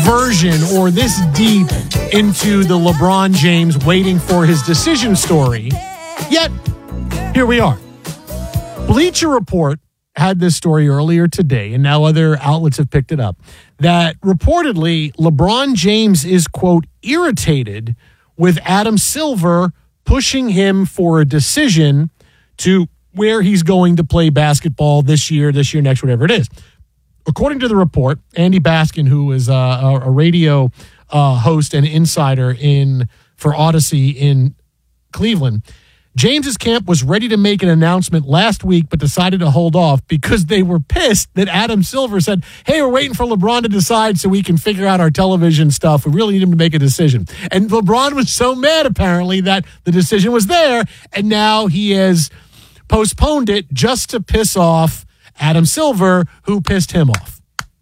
version or this deep into the LeBron James waiting for his decision story. Yet, here we are. Bleacher Report had this story earlier today, and now other outlets have picked it up, that reportedly LeBron James is, quote, irritated with Adam Silver pushing him for a decision to where he's going to play basketball this year, next, whatever it is. According to the report, Andy Baskin, who is a radio host and insider for Odyssey in Cleveland, James's camp was ready to make an announcement last week, but decided to hold off because they were pissed that Adam Silver said, hey, we're waiting for LeBron to decide so we can figure out our television stuff. We really need him to make a decision. And LeBron was so mad, apparently, that the decision was there, and now he has postponed it just to piss off Adam Silver, who pissed him off.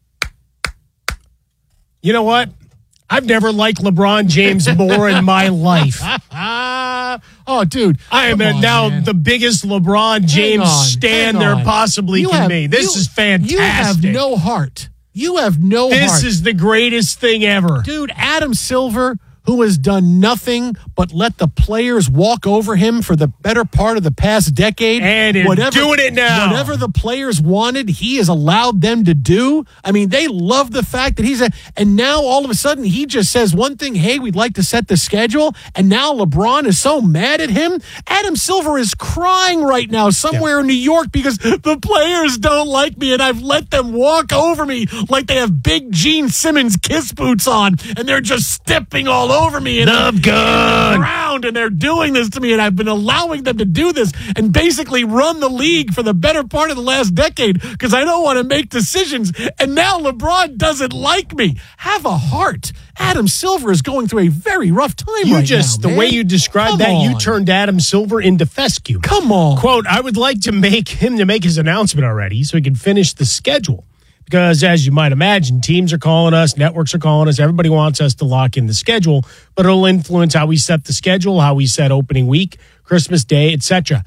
You know what? I've never liked LeBron James more in my life. Oh, dude. I am the biggest LeBron James stan there possibly can be. This is fantastic. You have no heart. You have no heart. This is the greatest thing ever. Dude, Adam Silver, who has done nothing but let the players walk over him for the better part of the past decade. And doing it now. Whatever the players wanted, he has allowed them to do. I mean, they love the fact that and now all of a sudden he just says one thing, hey, we'd like to set the schedule, and now LeBron is so mad at him. Adam Silver is crying right now somewhere in New York because the players don't like me and I've let them walk over me like they have big Gene Simmons kiss boots on and they're just stepping all over me and Love gun around, and they're doing this to me, and I've been allowing them to do this and basically run the league for the better part of the last decade because I don't want to make decisions, and now LeBron doesn't like me. Have a heart. Adam Silver is going through a very rough time right now. The way you described that, you turned Adam Silver into fescue. Come on. Quote, I would like to make his announcement already so he can finish the schedule. Because as you might imagine, teams are calling us, networks are calling us, everybody wants us to lock in the schedule, but it'll influence how we set the schedule, how we set opening week, Christmas Day, etc.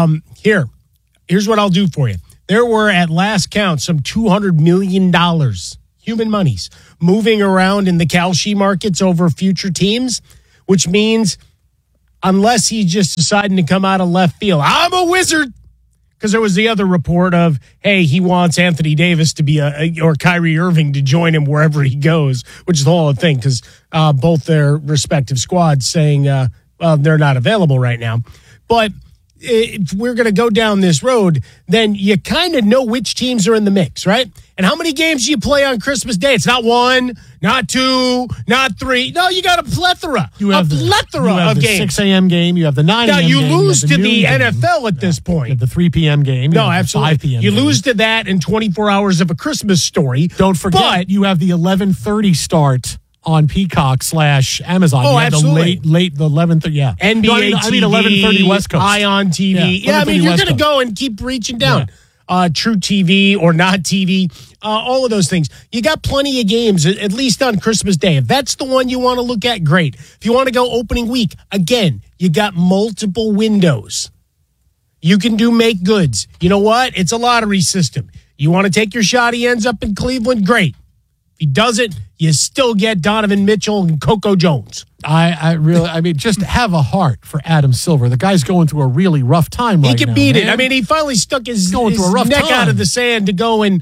Here's what I'll do for you. There were, at last count, some $200 million, human monies, moving around in the Kalshi markets over future teams, which means unless he's just deciding to come out of left field, I'm a wizard. Because there was the other report of, hey, he wants Anthony Davis to be or Kyrie Irving to join him wherever he goes, which is the whole thing because both their respective squads saying they're not available right now. But if we're going to go down this road, then you kind of know which teams are in the mix, right? And how many games do you play on Christmas Day? It's not one, not two, not three. No, you got a plethora. You have of games. 6 a.m. game. You have the 9 a.m. game. Now, you lose to the NFL at this point. You have the 3 p.m. game. No, absolutely. 5 p.m. You lose to that in 24 hours of a Christmas story. Don't forget, you have the 11:30 start on Peacock / Amazon. Oh, absolutely. The 11:30, yeah. NBA TV. I mean 11:30 West Coast. Ion TV. Yeah, I mean, you're going to go and keep reaching down. Yeah. True TV or not TV, all of those things. You got plenty of games, at least on Christmas Day. If that's the one you want to look at, great. If you want to go opening week, again, you got multiple windows. You can do make goods. You know what? It's a lottery system. You want to take your shot, he ends up in Cleveland, great. If he doesn't, you still get Donovan Mitchell and Coco Jones. I mean, just have a heart for Adam Silver. The guy's going through a really rough time right now. He can beat it. I mean, he finally stuck his neck out of the sand to go and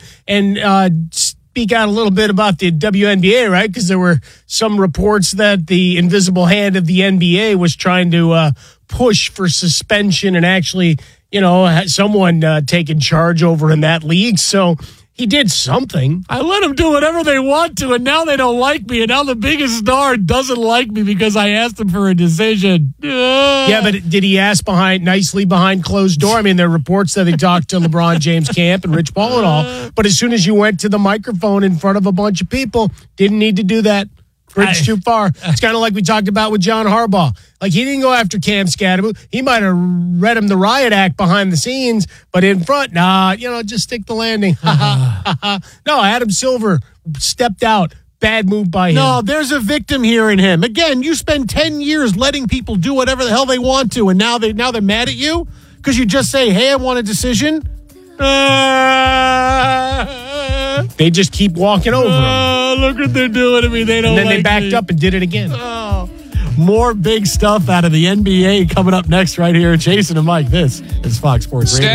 speak out a little bit about the WNBA, right? Because there were some reports that the invisible hand of the NBA was trying to push for suspension and actually, someone taking charge over in that league. So he did something. I let them do whatever they want to, and now they don't like me, and now the biggest star doesn't like me because I asked him for a decision. Yeah, but did he ask nicely behind closed door? I mean, there are reports that he talked to LeBron James camp and Rich Paul and all, but as soon as you went to the microphone in front of a bunch of people, didn't need to do that. Bridge too far. It's kind of like we talked about with John Harbaugh. Like, he didn't go after Cam Scatterbo. He might have read him the riot act behind the scenes, but in front, just stick the landing. No, Adam Silver stepped out. Bad move by him. No, there's a victim here in him. Again, you spend 10 years letting people do whatever the hell they want to, and now they're mad at you because you just say, hey, I want a decision. They just keep walking over him. Oh, look what they're doing to me. They don't. And then like they backed me. up and did it again. Oh. More big stuff out of the NBA coming up next right here. Jason and Mike, this is Fox Sports Radio.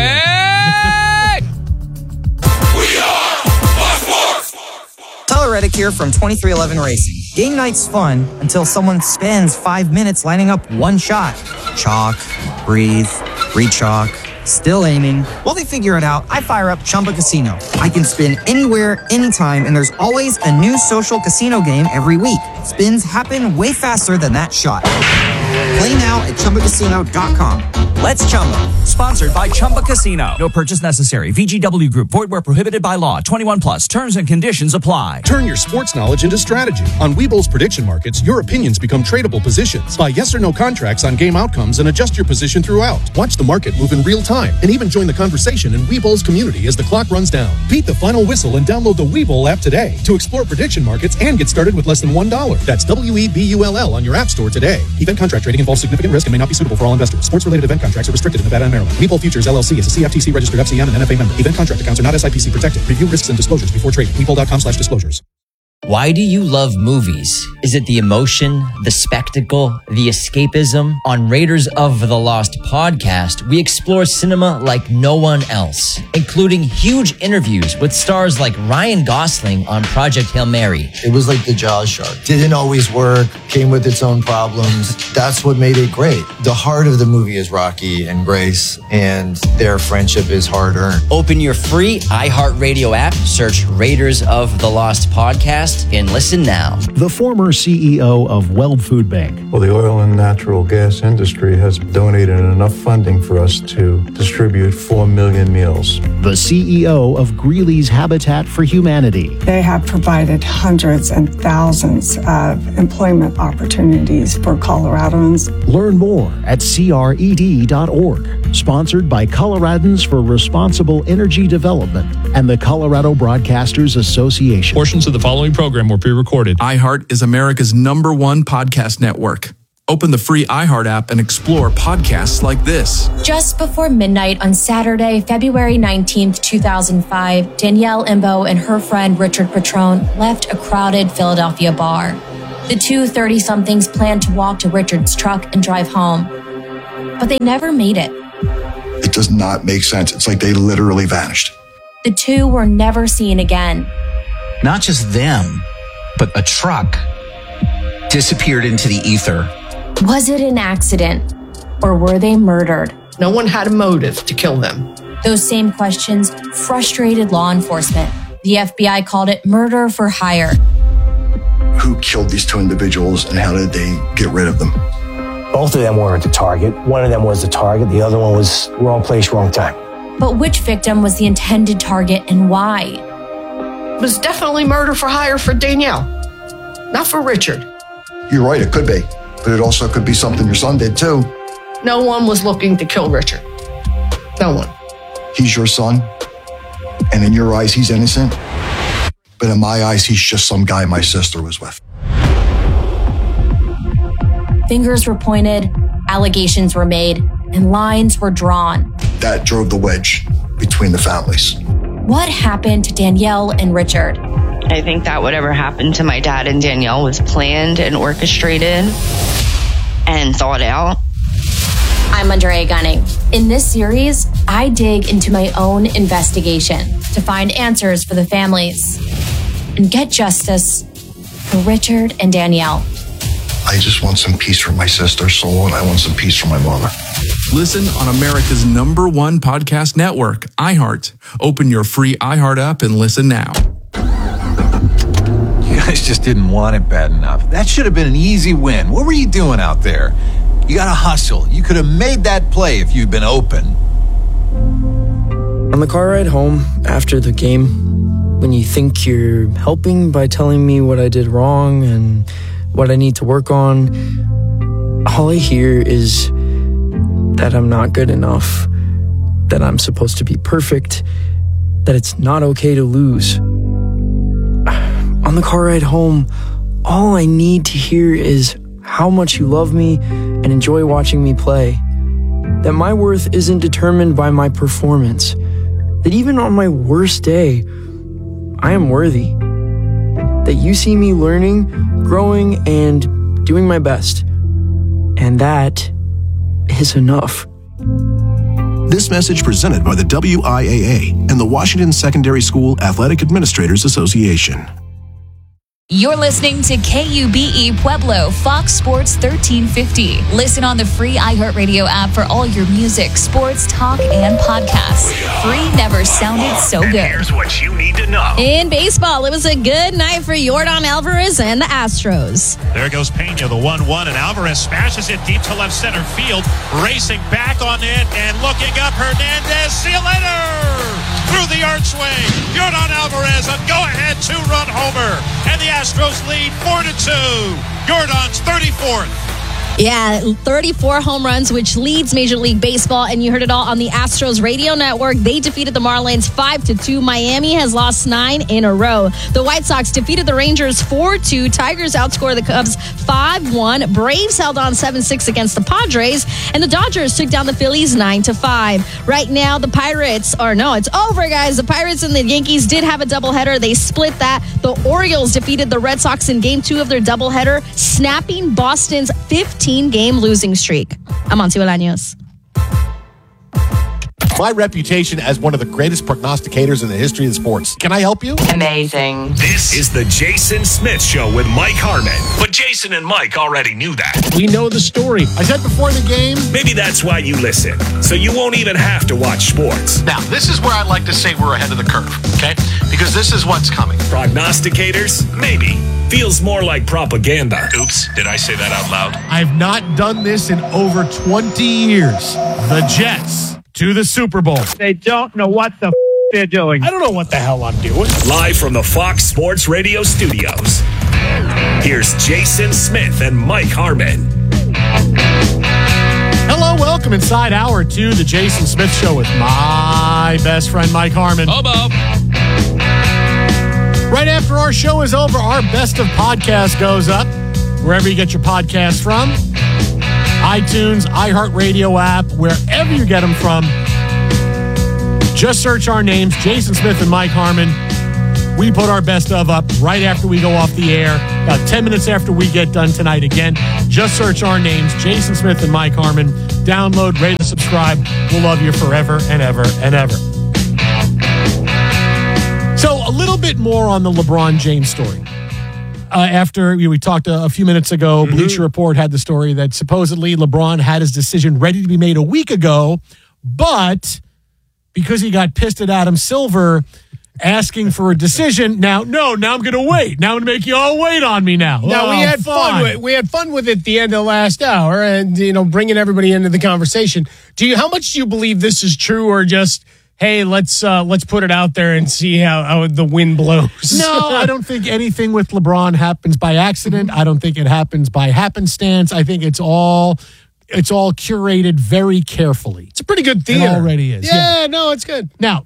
We are Fox Sports. Tyler Reddick here from 2311 Racing. Game night's fun until someone spends 5 minutes lining up one shot. Chalk, breathe, re-chalk, still aiming. While they figure it out, I fire up Chumba Casino. I can spin anywhere, anytime, and there's always a new social casino game every week. Spins happen way faster than that shot. Play now at ChumbaCasino.com. Let's Chumba. Sponsored by Chumba Casino. No purchase necessary. VGW Group. Void where prohibited by law. 21 plus. Terms and conditions apply. Turn your sports knowledge into strategy. On Webull's prediction markets, your opinions become tradable positions. Buy yes or no contracts on game outcomes and adjust your position throughout. Watch the market move in real time and even join the conversation in Webull's community as the clock runs down. Beat the final whistle and download the Webull app today to explore prediction markets and get started with less than $1. That's WEBULL on your app store today. Event contract trading involves significant risk and may not be suitable for all investors. Sports-related event contracts are restricted in Nevada and Maryland. Webull Futures LLC is a CFTC registered FCM and NFA member. Event contract accounts are not SIPC protected. Review risks and disclosures before trading. Webull.com/disclosures. Why do you love movies? Is it the emotion, the spectacle, the escapism? On Raiders of the Lost podcast, we explore cinema like no one else, including huge interviews with stars like Ryan Gosling on Project Hail Mary. It was like the Jaws shark. Didn't always work, came with its own problems. That's what made it great. The heart of the movie is Rocky and Grace, and their friendship is hard-earned. Open your free iHeartRadio app, search Raiders of the Lost podcast, and listen now. The former CEO of Weld Food Bank. Well, the oil and natural gas industry has donated enough funding for us to distribute 4 million meals. The CEO of Greeley's Habitat for Humanity. They have provided hundreds and thousands of employment opportunities for Coloradans. Learn more at CRED.org. Sponsored by Coloradans for Responsible Energy Development and the Colorado Broadcasters Association. Portions of the following program were pre-recorded. iHeart is America's #1 podcast network. Open the free iHeart app and explore podcasts like this. Just before midnight on Saturday, February 19th, 2005, Danielle Imbo and her friend Richard Petrone left a crowded Philadelphia bar. The two 30-somethings planned to walk to Richard's truck and drive home, but they never made it. It does not make sense. It's like they literally vanished. The two were never seen again. Not just them, but a truck disappeared into the ether. Was it an accident, or were they murdered? No one had a motive to kill them. Those same questions frustrated law enforcement. The FBI called it murder for hire. Who killed these two individuals and how did they get rid of them? Both of them weren't the target. One of them was the target. The other one was wrong place, wrong time. But which victim was the intended target and why? It was definitely murder for hire for Danielle, not for Richard. You're right, it could be. But it also could be something your son did too. No one was looking to kill Richard. No one. He's your son, and in your eyes, he's innocent. But in my eyes, he's just some guy my sister was with. Fingers were pointed, allegations were made, and lines were drawn. That drove the wedge between the families. What happened to Danielle and Richard? I think that whatever happened to my dad and Danielle was planned and orchestrated and thought out. I'm Andrea Gunning. In this series, I dig into my own investigation to find answers for the families and get justice for Richard and Danielle. I just want some peace for my sister's soul, and I want some peace for my mother. Listen on America's #1 podcast network, iHeart. Open your free iHeart app and listen now. You guys just didn't want it bad enough. That should have been an easy win. What were you doing out there? You got to hustle. You could have made that play if you'd been open. On the car ride home after the game, when you think you're helping by telling me what I did wrong and what I need to work on, all I hear is that I'm not good enough, that I'm supposed to be perfect, that it's not okay to lose. On the car ride home, all I need to hear is how much you love me and enjoy watching me play, that my worth isn't determined by my performance, that even on my worst day, I am worthy, that that you see me learning, growing, and doing my best. And that is enough. This message presented by the WIAA and the Washington Secondary School Athletic Administrators Association. You're listening to KUBE Pueblo, Fox Sports 1350. Listen on the free iHeartRadio app for all your music, sports, talk, and podcasts. Free never sounded so good. Here's what you need to know. In baseball, it was a good night for Yordan Alvarez and the Astros. There goes Pena, the 1-1, and Alvarez smashes it deep to left center field. Racing back on it and looking up, Hernandez. See you later! Through the archway, Yordan Alvarez, a go-ahead 2-run homer. And the Astros lead 4-2. Yordan's 34th. Yeah, 34 home runs, which leads Major League Baseball, and you heard it all on the Astros radio network. They defeated the Marlins 5-2. Miami has lost 9 in a row. The White Sox defeated the Rangers 4-2. Tigers outscored the Cubs 5-1. Braves held on 7-6 against the Padres, and the Dodgers took down the Phillies 9-5. Right now, the Pirates, it's over, guys. The Pirates and the Yankees did have a doubleheader. They split that. The Orioles defeated the Red Sox in Game 2 of their doubleheader, snapping Boston's 15-game losing streak. I'm Monty Bolaños. My reputation as one of the greatest prognosticators in the history of sports. Can I help you? Amazing. This is the Jason Smith Show with Mike Harmon. But Jason and Mike already knew that. We know the story. I said before the game. Maybe that's why you listen, so you won't even have to watch sports. Now, this is where I'd like to say we're ahead of the curve, okay? Because this is what's coming. Prognosticators? Maybe. Feels more like propaganda. Oops, did I say that out loud? I've not done this in over 20 years. The Jets to the Super Bowl. They don't know what the they're doing. I don't know what the hell I'm doing. Live from the Fox Sports Radio studios. Here's Jason Smith and Mike Harmon. Hello, welcome inside hour 2, the Jason Smith Show with my best friend, Mike Harmon. Oh, Bob. Right after our show is over, our best of podcast goes up wherever you get your podcasts from. iTunes, iHeartRadio app, wherever you get them from. Just search our names, Jason Smith and Mike Harmon. We put our best of up right after we go off the air, about 10 minutes after we get done tonight. Again, just search our names, Jason Smith and Mike Harmon. Download, rate, and subscribe. We'll love you forever and ever and ever. So a little bit more on the LeBron James story. After we talked a few minutes ago, Bleacher Report had the story that supposedly LeBron had his decision ready to be made a week ago, but because he got pissed at Adam Silver asking for a decision, now I'm going to wait. Now I'm going to make you all wait on me now. Now, we had fun with it at the end of the last hour and, bringing everybody into the conversation. How much do you believe this is true or just, hey, let's put it out there and see how the wind blows? No, I don't think anything with LeBron happens by accident. I don't think it happens by happenstance. I think it's all curated very carefully. It's a pretty good theater. It already is. Yeah, no, it's good. Now,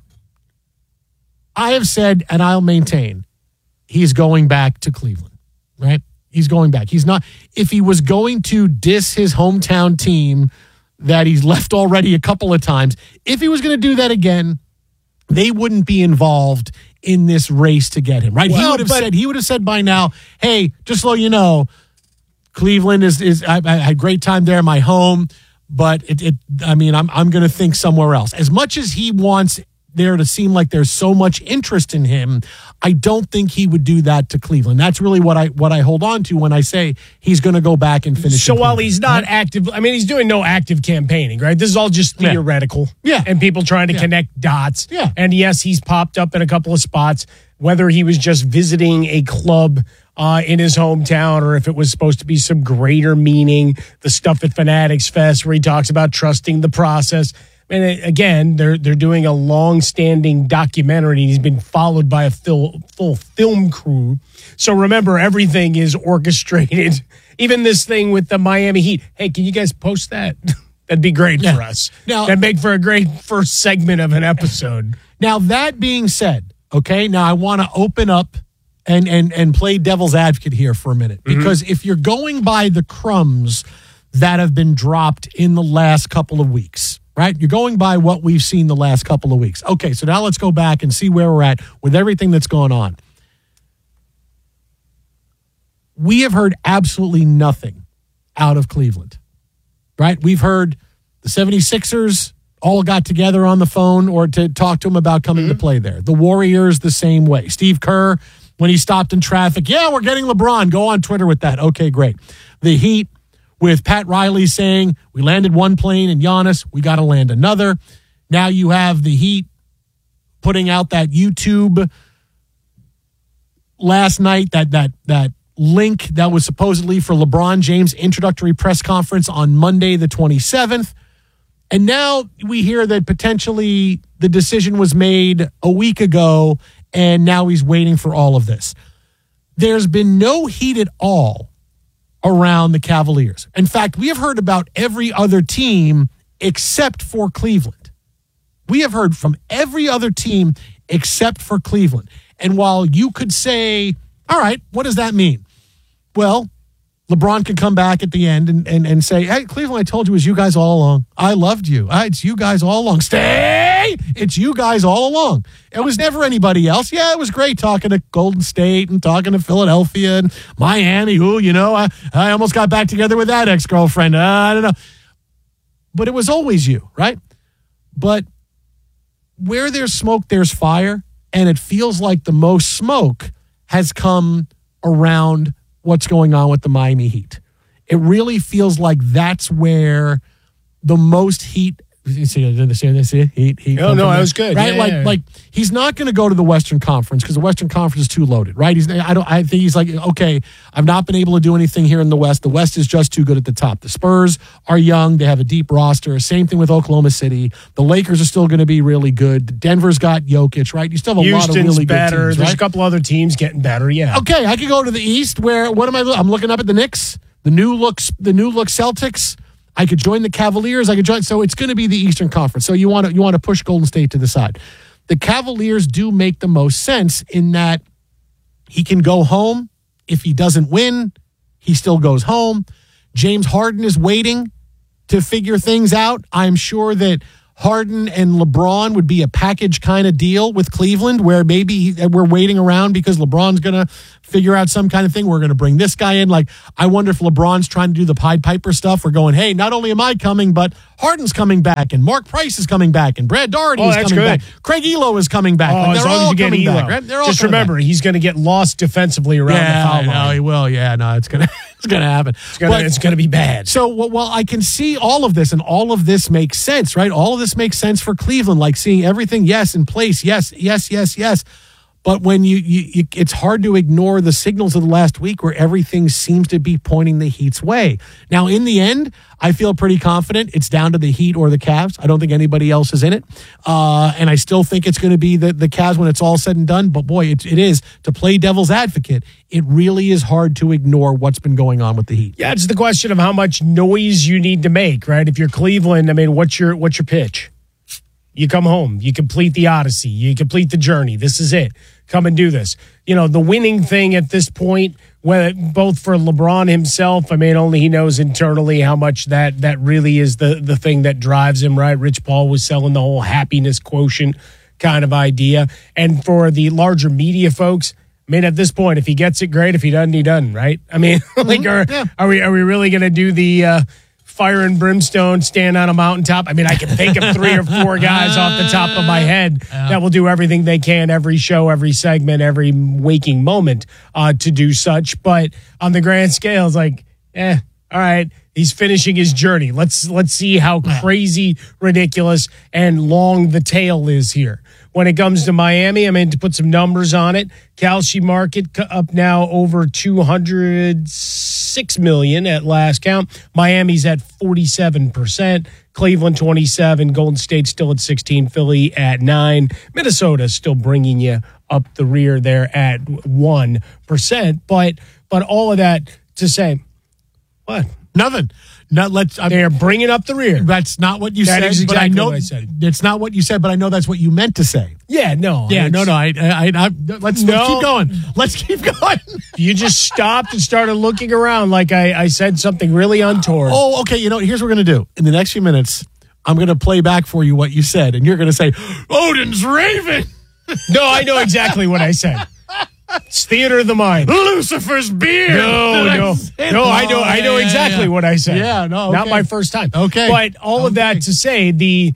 I have said, and I'll maintain, he's going back to Cleveland, right? He's going back. He's not, if he was going to diss his hometown team that he's left already a couple of times, if he was going to do that again, they wouldn't be involved in this race to get him, right? Well, he would have said by now, hey, just so you know, Cleveland I had a great time there, my home, but I'm going to think somewhere else. As much as he wants there to seem like there's so much interest in him, I don't think he would do that to Cleveland. That's really what I hold on to when I say he's going to go back and finish. So while he's not active, he's doing no active campaigning, right? This is all just theoretical. Yeah. And people trying to connect dots. Yeah. And yes, he's popped up in a couple of spots, whether he was just visiting a club in his hometown or if it was supposed to be some greater meaning, the stuff at Fanatics Fest where he talks about trusting the process. And again, they're doing a long-standing documentary. He's been followed by a full film crew. So remember, everything is orchestrated. Even this thing with the Miami Heat. Hey, can you guys post that? That'd be great for us. That'd make for a great first segment of an episode. Now, that being said, okay, now I want to open up and play devil's advocate here for a minute. Because if you're going by the crumbs that have been dropped in the last couple of weeks, right? You're going by what we've seen the last couple of weeks. Okay, so now let's go back and see where we're at with everything that's going on. we have heard absolutely nothing out of Cleveland, right? We've heard the 76ers all got together on the phone or to talk to him about coming to play there. The Warriors, the same way. Steve Kerr, when he stopped in traffic, yeah, we're getting LeBron. Go on Twitter with that. Okay, great. The Heat with Pat Riley saying, we landed one plane in Giannis, we got to land another. Now you have the Heat putting out that YouTube last night, that link that was supposedly for LeBron James' introductory press conference on Monday, the 27th. And now we hear that potentially the decision was made a week ago, and now he's waiting for all of this. There's been no heat at all around the Cavaliers. In fact, we have heard about every other team except for Cleveland. We have heard from every other team except for Cleveland. And while you could say, all right, what does that mean? Well, LeBron could come back at the end and say, hey, Cleveland, I told you it was you guys all along. I loved you. It's you guys all along. Stay! It's you guys all along. It was never anybody else. Yeah, it was great talking to Golden State and talking to Philadelphia and Miami. Who, I almost got back together with that ex-girlfriend. I don't know. But it was always you, right? But where there's smoke, there's fire. And it feels like the most smoke has come around what's going on with the Miami Heat. It really feels like that's where the most heat. Heat. Oh no, that was good. Right, like he's not going to go to the Western Conference because the Western Conference is too loaded. Right? I think he's like, okay, I've not been able to do anything here in the West. The West is just too good at the top. The Spurs are young; they have a deep roster. Same thing with Oklahoma City. The Lakers are still going to be really good. Denver's got Jokic. Right? You still have a lot of really better. good teams. There's right? a couple other teams getting better. Yeah. Okay, I could go to the East. Where what am I? I'm looking up at the Knicks, the new look Celtics. I could join the Cavaliers. So it's going to be the Eastern Conference. So you want to push Golden State to the side. The Cavaliers do make the most sense in that he can go home. If he doesn't win, he still goes home. James Harden is waiting to figure things out. I'm sure that Harden and LeBron would be a package kind of deal with Cleveland where maybe we're waiting around because LeBron's going to figure out some kind of thing. We're going to bring this guy in. Like, I wonder if LeBron's trying to do the Pied Piper stuff. We're going, hey, not only am I coming, but Harden's coming back and Mark Price is coming back and Brad Doherty is coming back. Craig Elo is coming back. Like, they're all coming back. Right? They're all just remember, he's going to get lost defensively around the foul line. No, he will. Yeah, no, it's going to happen. It's going to be bad. So, well, I can see all of this, and all of this makes sense, right? All of this makes sense for Cleveland, like seeing everything, yes, in place, yes. But when you it's hard to ignore the signals of the last week where everything seems to be pointing the Heat's way. Now, in the end, I feel pretty confident it's down to the Heat or the Cavs. I don't think anybody else is in it. And I still think it's going to be the Cavs when it's all said and done. But boy, it is, to play devil's advocate, it really is hard to ignore what's been going on with the Heat. Yeah, it's the question of how much noise you need to make, right? If you're Cleveland, I mean, what's your pitch? You come home, you complete the odyssey, you complete the journey. This is it. Come and do this. The winning thing at this point, both for LeBron himself, I mean, only he knows internally how much that really is the thing that drives him, right? Rich Paul was selling the whole happiness quotient kind of idea. And for the larger media folks, I mean, at this point, if he gets it, great. If he doesn't, he doesn't, right? I mean, are we really going to do the fire and brimstone, stand on a mountaintop? I mean, I can think of 3 or 4 guys off the top of my head that will do everything they can, every show, every segment, every waking moment to do such. But on the grand scale, it's like, all right, he's finishing his journey. Let's see how crazy, ridiculous, and long the tail is here. When it comes to Miami, I mean, to put some numbers on it, Kalshi market up now over 206 million at last count. Miami's at 47%, Cleveland 27%, Golden State still at 16%, Philly at 9%, Minnesota still bringing you up the rear there at 1%. But all of that to say, what? Nothing. They're bringing up the rear. That's not what you said. That is exactly but I know what I said. It's not what you said, but I know that's what you meant to say. Yeah, no. Yeah, no. Let's keep going. Let's keep going. You just stopped and started looking around like I said something really untoward. Oh, okay. Here's what we're going to do. In the next few minutes, I'm going to play back for you what you said, and you're going to say, Odin's raving. No, I know exactly what I said. It's theater of the mind. Lucifer's beard. No. I know exactly what I said. Yeah, no, not okay. my first time. Okay, but all of that to say, the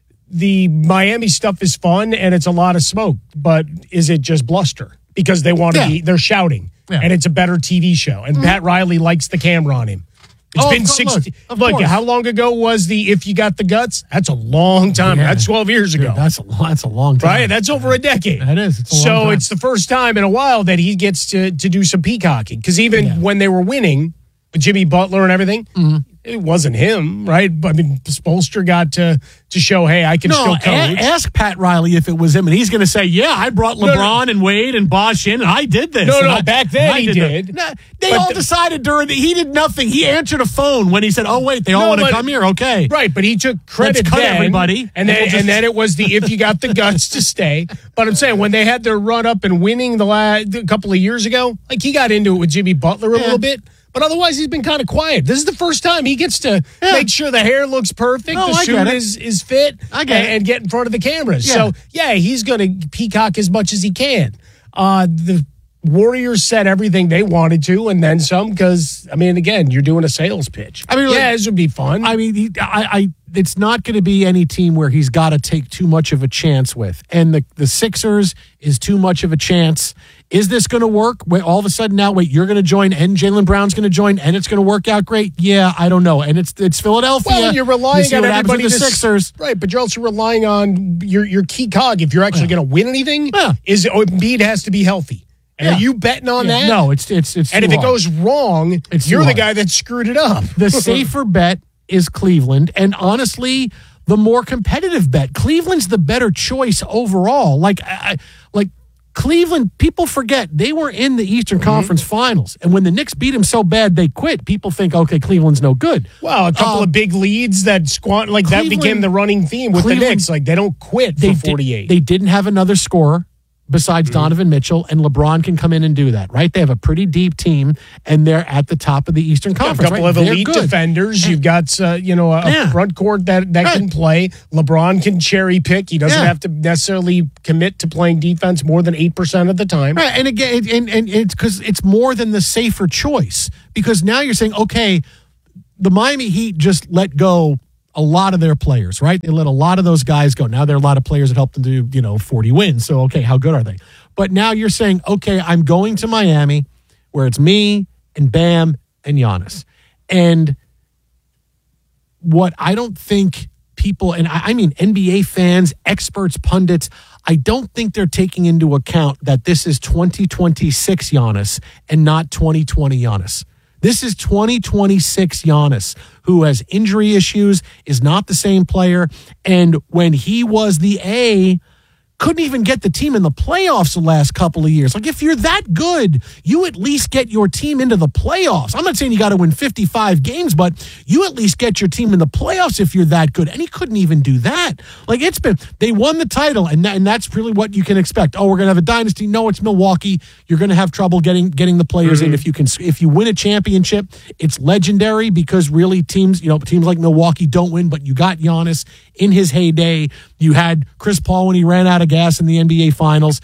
Miami stuff is fun and it's a lot of smoke. But is it just bluster because they want to be? They're shouting, and it's a better TV show. And Pat Riley likes the camera on him. It's been 60. Look, how long ago was the If You Got the Guts? That's a long time. Yeah. That's 12 years ago. Dude, that's a long time. Right? That's over a decade. That is. It's a long time. It's the first time in a while that he gets to do some peacocking. Because even when they were winning, Jimmy Butler and everything, it wasn't him, right? I mean, Spoelstra got to show, hey, I can still coach. Ask Pat Riley if it was him, and he's going to say, yeah, I brought LeBron and Wade and Bosh in, and I did this. Back then he did. They all decided he did nothing. He answered a phone when he said, oh, wait, they all want to come here? Okay. Right, but he took credit then. Everybody. And then it was the if you got the guts to stay. But I'm saying, when they had their run up and winning a couple of years ago, like he got into it with Jimmy Butler a little bit. But otherwise, he's been kind of quiet. This is the first time he gets to make sure the hair looks perfect, the suit is fit, and get in front of the cameras. Yeah. So, he's going to peacock as much as he can. The Warriors said everything they wanted to, and then some, because, I mean, again, you're doing a sales pitch. I mean, this would be fun. I mean, it's not going to be any team where he's got to take too much of a chance with. And the Sixers is too much of a chance. Is this going to work? Wait, all of a sudden now, you're going to join, and Jaylen Brown's going to join, and it's going to work out great? Yeah, I don't know. And it's Philadelphia. Well, you're relying on everybody. The Sixers. Right, but you're also relying on your key cog. If you're actually going to win anything, Embiid has to be healthy. And are you betting on that? No, it's and if it goes wrong, you're the guy that screwed it up. The safer bet is Cleveland, and honestly, the more competitive bet. Cleveland's the better choice overall. Like Cleveland, people forget they were in the Eastern Conference Finals, and when the Knicks beat them so bad they quit, people think, okay, Cleveland's no good. Well, a couple of big leads that that became the running theme with the Knicks. Like, they don't quit for 48. They didn't have another scorer besides Donovan Mitchell, and LeBron can come in and do that, right? They have a pretty deep team, and they're at the top of the Eastern Conference. A couple of elite defenders. You've got a front court that can play. LeBron can cherry pick. He doesn't have to necessarily commit to playing defense more than 8% of the time. Right, and again, and it's because it's more than the safer choice. Because now you're saying, okay, the Miami Heat just let go a lot of their players, right? They let a lot of those guys go. Now there are a lot of players that helped them do, 40 wins. So, okay, how good are they? But now you're saying, okay, I'm going to Miami where it's me and Bam and Giannis. And what I don't think people, and I mean NBA fans, experts, pundits, I don't think they're taking into account that this is 2026 Giannis and not 2020 Giannis. This is 2026 Giannis, who has injury issues, is not the same player, and when he was the A, couldn't even get the team in the playoffs the last couple of years. Like, if you're that good, you at least get your team into the playoffs. I'm not saying you got to win 55 games, but you at least get your team in the playoffs if you're that good. And he couldn't even do that. Like, they won the title, and that's really what you can expect. Oh, we're going to have a dynasty. No, it's Milwaukee. You're going to have trouble getting the players in. If you win a championship, it's legendary because really teams like Milwaukee don't win, but you got Giannis in his heyday. You had Chris Paul when he ran out of gas in the NBA Finals.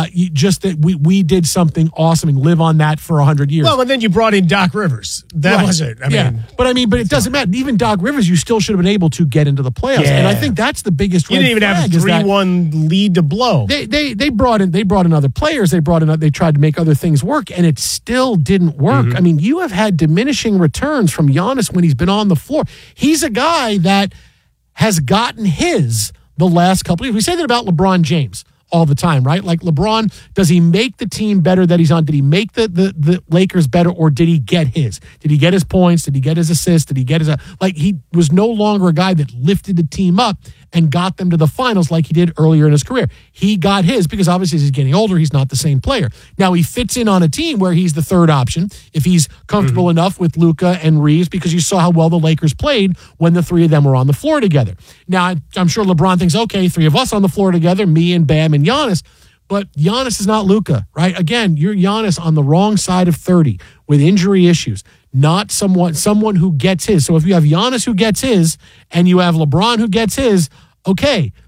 We did something awesome and live on that for 100 years. Well, and then you brought in Doc Rivers. That was it. But it doesn't matter. Even Doc Rivers, you still should have been able to get into the playoffs. Yeah. And I think that's the biggest red flag. You didn't even have 3-1 lead to blow. They brought in other players. They tried to make other things work, and it still didn't work. I mean, you have had diminishing returns from Giannis when he's been on the floor. He's a guy that has gotten the last couple of years. We say that about LeBron James all the time, right? Like, LeBron, does he make the team better that he's on? Did he make the Lakers better, or did he get his? Did he get his points? Did he get his assists? Did he get his... he was no longer a guy that lifted the team up and got them to the finals like he did earlier in his career. He got his because obviously as he's getting older, he's not the same player. Now he fits in on a team where he's the third option if he's comfortable enough with Luka and Reeves, because you saw how well the Lakers played when the three of them were on the floor together. Now, I'm sure LeBron thinks, okay, three of us on the floor together, me and Bam and Giannis, but Giannis is not Luka, right? Again, you're Giannis on the wrong side of 30 with injury issues, not someone who gets his. So if you have Giannis who gets his and you have LeBron who gets his, okay,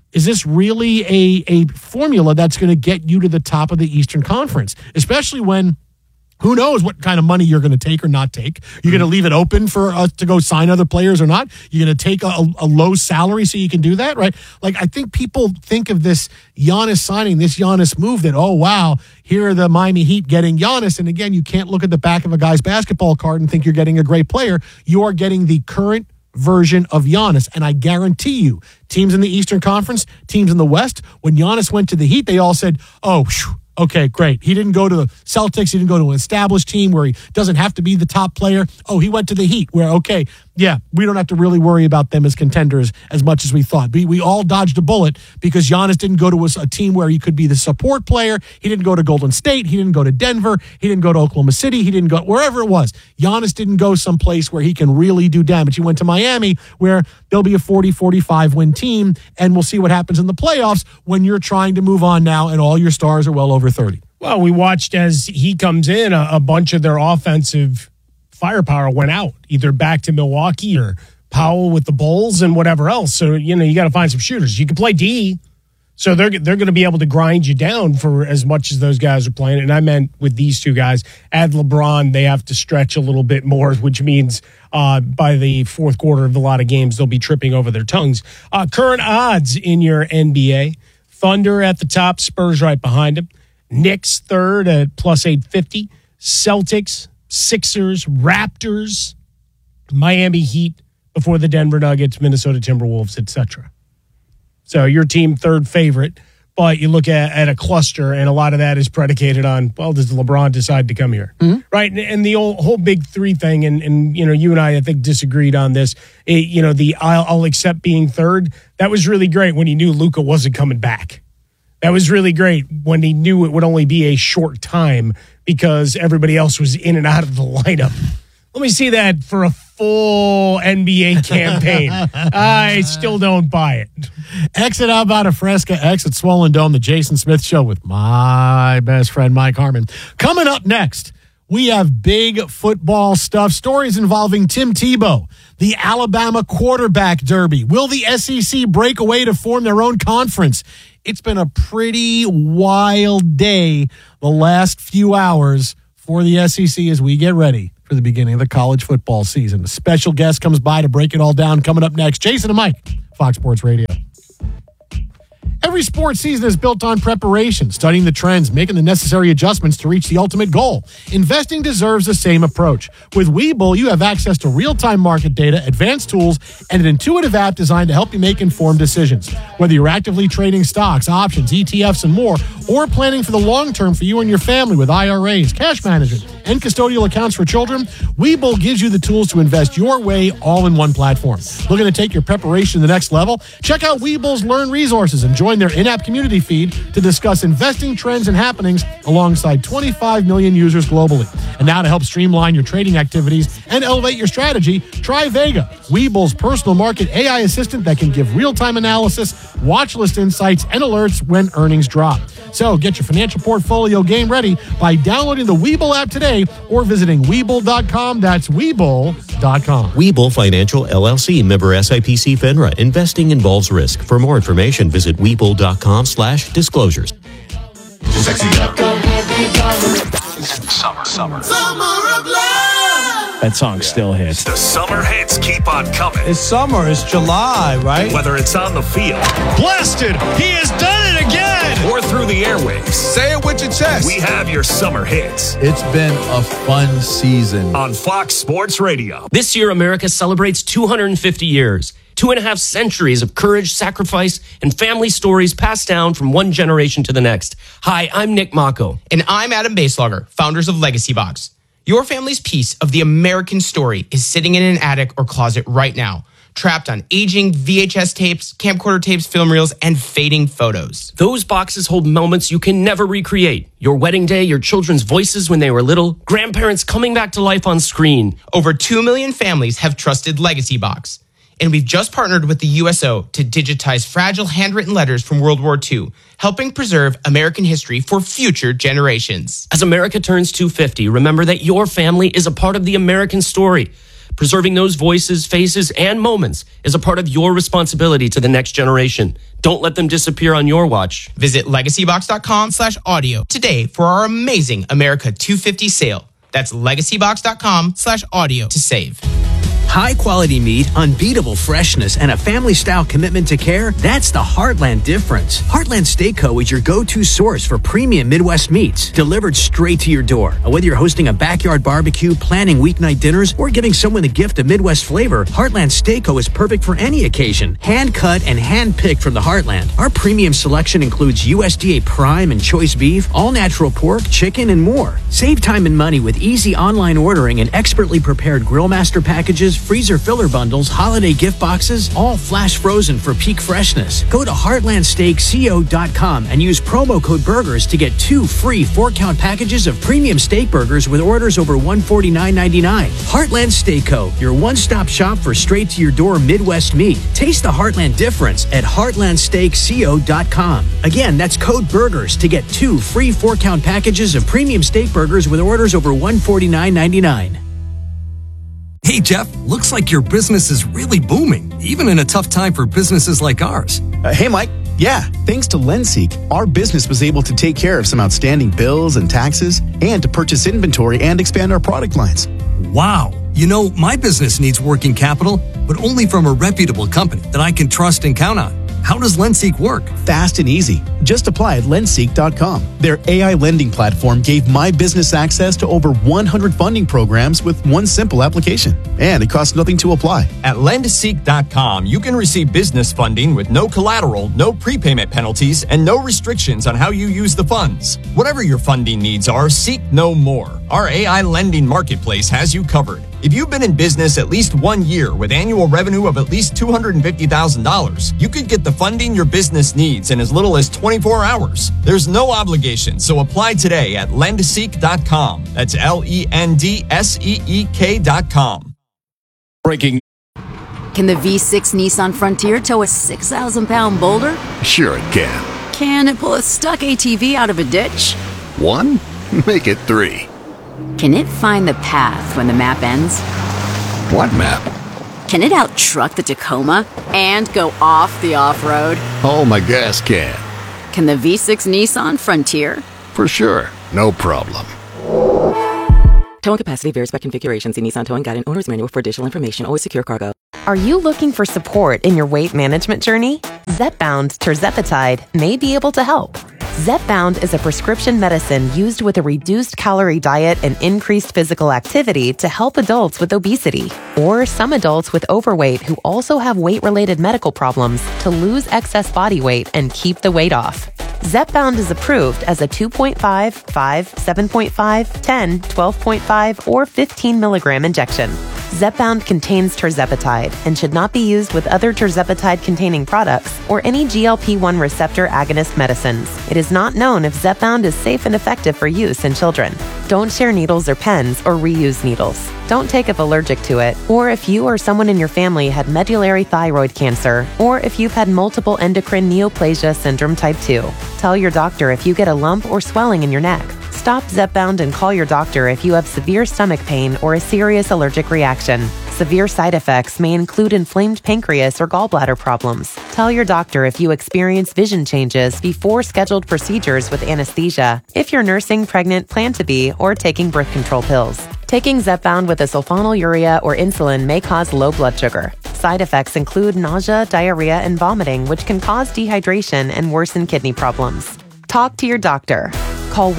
is this really a formula that's going to get you to the top of the Eastern Conference, especially when who knows what kind of money you're going to take or not take. You're going to leave it open for us to go sign other players or not. You're going to take a low salary so you can do that, right? Like, I think people think of this Giannis signing, this Giannis move that, oh, wow, here are the Miami Heat getting Giannis. And again, you can't look at the back of a guy's basketball card and think you're getting a great player. You are getting the current version of Giannis. And I guarantee you, teams in the Eastern Conference, teams in the West, when Giannis went to the Heat, they all said, oh, whew, okay, great. He didn't go to the Celtics. He didn't go to an established team where he doesn't have to be the top player. Oh, he went to the Heat where, okay, yeah, we don't have to really worry about them as contenders as much as we thought. We all dodged a bullet because Giannis didn't go to a team where he could be the support player. He didn't go to Golden State. He didn't go to Denver. He didn't go to Oklahoma City. He didn't go wherever it was. Giannis didn't go someplace where he can really do damage. He went to Miami where they'll be a 40-45 win team, and we'll see what happens in the playoffs when you're trying to move on now and all your stars are well over 30. Well, we watched as he comes in, a bunch of their offensive firepower went out, either back to Milwaukee or Powell with the Bulls and whatever else. So, you got to find some shooters. You can play D, so they're going to be able to grind you down for as much as those guys are playing. And I meant with these two guys, add LeBron, they have to stretch a little bit more, which means by the fourth quarter of a lot of games, they'll be tripping over their tongues. Current odds in your NBA: Thunder at the top, Spurs right behind them. Knicks third at plus 850. Celtics, Sixers, Raptors, Miami Heat before the Denver Nuggets, Minnesota Timberwolves, etc. So your team third favorite, but you look at a cluster, and a lot of that is predicated on, well, does LeBron decide to come here? Mm-hmm. Right? And the whole big three thing, and you and I think, disagreed on this. The I'll accept being third, that was really great when he knew Luka wasn't coming back. That was really great when he knew it would only be a short time because everybody else was in and out of the lineup. Let me see that for a full NBA campaign. I still don't buy it. Exit out about a Fresca, exit Swollen Dome, the Jason Smith Show with my best friend, Mike Harmon. Coming up next, we have big football stuff, stories involving Tim Tebow, the Alabama quarterback derby. Will the SEC break away to form their own conference? It's been a pretty wild day the last few hours for the SEC as we get ready for the beginning of the college football season. A special guest comes by to break it all down coming up next. Jason and Mike, Fox Sports Radio. Every sports season is built on preparation, studying the trends, making the necessary adjustments to reach the ultimate goal. Investing deserves the same approach. With Webull, you have access to real-time market data, advanced tools, and an intuitive app designed to help you make informed decisions. Whether you're actively trading stocks, options, ETFs, and more, or planning for the long term for you and your family with IRAs, cash management, and custodial accounts for children, Webull gives you the tools to invest your way all in one platform. Looking to take your preparation to the next level? Check out Webull's Learn Resources and join their in-app community feed to discuss investing trends and happenings alongside 25 million users globally. And now to help streamline your trading activities and elevate your strategy, try Vega, Webull's personal market AI assistant that can give real-time analysis, watch list insights, and alerts when earnings drop. So get your financial portfolio game ready by downloading the Webull app today or visiting Webull.com. That's Webull.com. Webull Financial LLC, member SIPC FINRA. Investing involves risk. For more information, visit Webull.com/disclosures. Summer of love. That song still hits. The summer hits keep on coming. It's summer. It's July, right? Whether it's on the field, blasted, he has done it again, or through the airwaves. Say it with your chest. We have your summer hits. It's been a fun season on Fox Sports Radio. This year, America celebrates 250 years. 2.5 centuries of courage, sacrifice, and family stories passed down from one generation to the next. Hi, I'm Nick Mako. And I'm Adam Baselogger, founders of Legacy Box. Your family's piece of the American story is sitting in an attic or closet right now, trapped on aging VHS tapes, camcorder tapes, film reels, and fading photos. Those boxes hold moments you can never recreate. Your wedding day, your children's voices when they were little, grandparents coming back to life on screen. Over 2 million families have trusted Legacy Box. And we've just partnered with the USO to digitize fragile handwritten letters from World War II, helping preserve American history for future generations. As America turns 250, remember that your family is a part of the American story. Preserving those voices, faces, and moments is a part of your responsibility to the next generation. Don't let them disappear on your watch. Visit legacybox.com/audio today for our amazing America 250 sale. That's legacybox.com/audio to save. High quality meat, unbeatable freshness, and a family style commitment to care. That's the Heartland difference. Heartland Steak Co. is your go-to source for premium Midwest meats delivered straight to your door. Whether you're hosting a backyard barbecue, planning weeknight dinners, or giving someone the gift of Midwest flavor, Heartland Steak Co. is perfect for any occasion. Hand cut and hand picked from the Heartland. Our premium selection includes USDA prime and choice beef, all natural pork, chicken, and more. Save time and money with easy online ordering and expertly prepared grill master packages, freezer filler bundles, holiday gift boxes, all flash frozen for peak freshness. Go to heartlandsteakco.com and use promo code BURGERS to get 2 free 4-count packages of premium steak burgers with orders over $149.99. Heartland Steak Co., your one-stop shop for straight-to-your-door Midwest meat. Taste the Heartland difference at heartlandsteakco.com. Again, that's code BURGERS to get 2 free 4-count packages of premium steak burgers with orders over $149.99. Hey, Jeff, looks like your business is really booming, even in a tough time for businesses like ours. Hey, Mike. Yeah, thanks to LendSeek, our business was able to take care of some outstanding bills and taxes and to purchase inventory and expand our product lines. Wow. You know, my business needs working capital, but only from a reputable company that I can trust and count on. How does LendSeek work? Fast and easy. Just apply at lendseek.com. Their AI lending platform gave my business access to over 100 funding programs with one simple application. And it costs nothing to apply. At lendseek.com, you can receive business funding with no collateral, no prepayment penalties, and no restrictions on how you use the funds. Whatever your funding needs are, seek no more. Our AI lending marketplace has you covered. If you've been in business at least 1 year with annual revenue of at least $250,000, you could get the funding your business needs in as little as 24 hours. There's no obligation, so apply today at lendseek.com. That's LENDSEEK.com. Breaking. Can the V6 Nissan Frontier tow a 6,000-pound boulder? Sure it can. Can it pull a stuck ATV out of a ditch? 1? Make it 3. Can it find the path when the map ends? What map? Can it out-truck the Tacoma and go off the off-road? Oh, my gas can. Can the V6 Nissan Frontier? For sure. No problem. Towing capacity varies by configuration. See Nissan Towing Guide and Owner's Manual for additional information. Always secure cargo. Are you looking for support in your weight management journey? Zepbound tirzepatide may be able to help. Zepbound is a prescription medicine used with a reduced calorie diet and increased physical activity to help adults with obesity or some adults with overweight who also have weight-related medical problems to lose excess body weight and keep the weight off. Zepbound is approved as a 2.5, 5, 7.5, 10, 12.5, or 15 milligram injection. Zepbound contains tirzepatide and should not be used with other tirzepatide-containing products or any GLP-1 receptor agonist medicines. It is not known if Zepbound is safe and effective for use in children. Don't share needles or pens or reuse needles. Don't take if allergic to it, or if you or someone in your family had medullary thyroid cancer, or if you've had multiple endocrine neoplasia syndrome type 2. Tell your doctor if you get a lump or swelling in your neck. Stop Zepbound and call your doctor if you have severe stomach pain or a serious allergic reaction. Severe side effects may include inflamed pancreas or gallbladder problems. Tell your doctor if you experience vision changes before scheduled procedures with anesthesia, if you're nursing, pregnant, plan to be, or taking birth control pills. Taking Zepbound with a sulfonylurea or insulin may cause low blood sugar. Side effects include nausea, diarrhea, and vomiting, which can cause dehydration and worsen kidney problems. Talk to your doctor. Call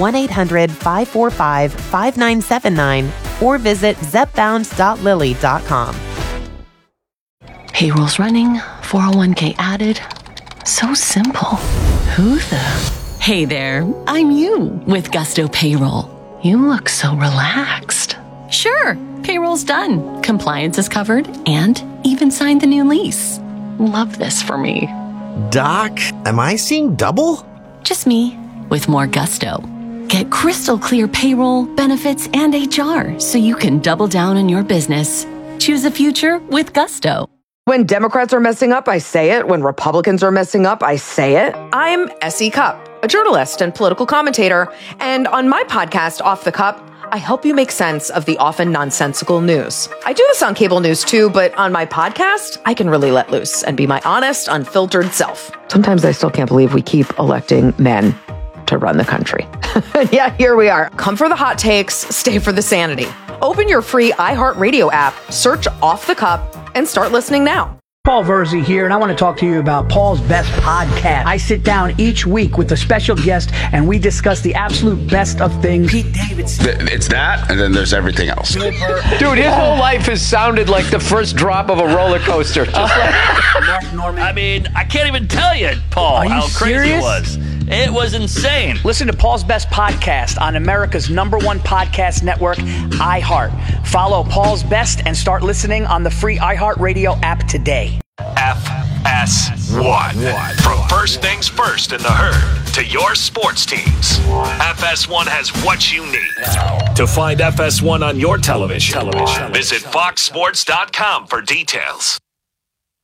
1-800-545-5979 or visit zepbound.lilly.com. Payroll's running, 401k added. So simple. Who the? Hey there, I'm you with Gusto Payroll. You look so relaxed. Sure, payroll's done. Compliance is covered and even signed the new lease. Love this for me. Doc, am I seeing double? Just me with more gusto. Get crystal clear payroll, benefits, and HR so you can double down on your business. Choose a future with Gusto. When Democrats are messing up, I say it. When Republicans are messing up, I say it. I'm S.E. Cupp, a journalist and political commentator. And on my podcast, Off the Cup, I help you make sense of the often nonsensical news. I do this on cable news too, but on my podcast, I can really let loose and be my honest, unfiltered self. Sometimes I still can't believe we keep electing men to run the country. Yeah, here we are. Come for the hot takes, stay for the sanity. Open your free iHeartRadio app, search Off the Cup, and start listening now. Paul Verzi here, and I want to talk to you about Paul's Best Podcast. I sit down each week with a special guest, and we discuss the absolute best of things. Pete Davidson. It's that, and then there's everything else. Dude, his whole life has sounded like the first drop of a roller coaster. Just like Mark Norman. I mean, I can't even tell you, Paul, how crazy it was. It was insane. Listen to Paul's Best Podcast on America's #1 podcast network, iHeart. Follow Paul's Best and start listening on the free iHeartRadio app today. FS1. From first things first in the herd to your sports teams, FS1 has what you need. To find FS1 on your television, visit foxsports.com for details.